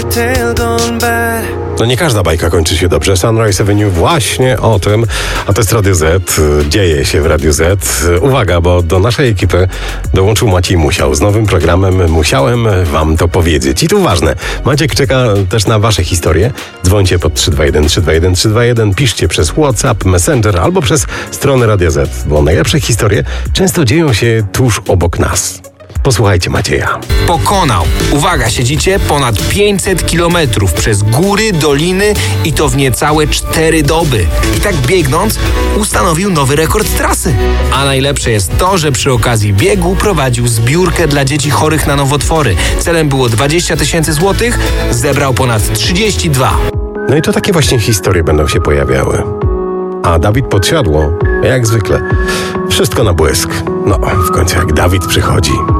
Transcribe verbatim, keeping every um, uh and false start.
tale gone bad. No nie każda bajka kończy się dobrze. Sunrise Avenue właśnie o tym, a to jest Radio Z, dzieje się w Radiu Z. Uwaga, bo do naszej ekipy dołączył Maciej Musiał z nowym programem Musiałem wam to powiedzieć. I tu ważne, Maciek czeka też na wasze historie. Dzwońcie pod trzy dwa jeden trzy dwa jeden trzy dwa jeden, piszcie przez WhatsApp, Messenger albo przez stronę Radia Z, bo najlepsze historie często dzieją się tuż obok nas. Posłuchajcie Macieja. Pokonał, uwaga, siedzicie, ponad pięćset kilometrów przez góry, doliny i to w niecałe cztery doby. I tak biegnąc ustanowił nowy rekord trasy. A najlepsze jest to, że przy okazji biegu prowadził zbiórkę dla dzieci chorych na nowotwory. Celem było dwadzieścia tysięcy złotych, zebrał ponad trzydzieści dwa. No i to takie właśnie historie będą się pojawiały. A Dawid Podsiadło, jak zwykle, wszystko na błysk. No, w końcu jak Dawid przychodzi,